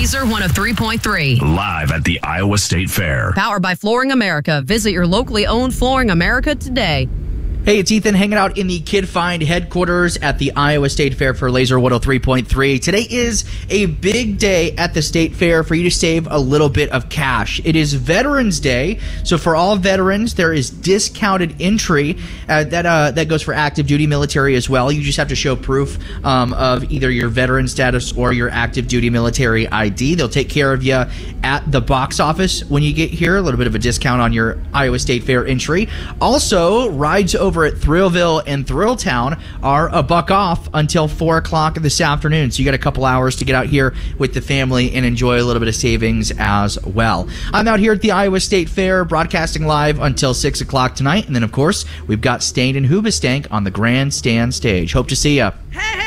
Laser 103.3. Live at the Iowa State Fair. Powered by Flooring America. Visit your locally owned Flooring America today. Hey, it's Ethan hanging out in the Kid Find headquarters at the Iowa State Fair for Laser 103.3. Today is a big day at the State Fair for you to save a little bit of cash. It is Veterans Day, so for all veterans, there is discounted entry that goes for active duty military as well. You just have to show proof of either your veteran status or your active duty military ID. They'll take care of you at the box office when you get here. A little bit of a discount on your Iowa State Fair entry. Also, rides over at Thrillville and Thrilltown are $1 off until 4 o'clock this afternoon. So you got a couple hours to get out here with the family and enjoy a little bit of savings as well. I'm out here at the Iowa State Fair broadcasting live until 6 o'clock tonight. And then, of course, we've got Staind and Hoobastank on the grandstand stage. Hope to see you. Hey!